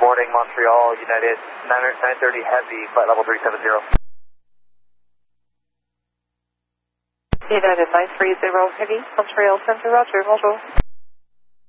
morning, Montreal, United 930 Heavy, flight level 370. United 930 Heavy, Montreal Center, Roger, bonjour.